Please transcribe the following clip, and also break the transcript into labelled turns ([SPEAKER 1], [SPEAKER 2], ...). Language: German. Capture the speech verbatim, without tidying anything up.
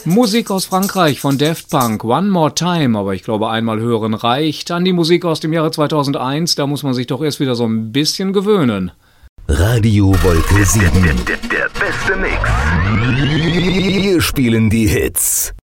[SPEAKER 1] Musik aus Frankreich von Daft Punk, One More Time, aber ich glaube einmal hören reicht. An die Musik aus dem Jahre zweitausendeins, da muss man sich doch erst wieder so ein bisschen gewöhnen.
[SPEAKER 2] Radio Wolke sieben.
[SPEAKER 3] Der, der, der beste Mix.
[SPEAKER 2] Wir spielen die Hits.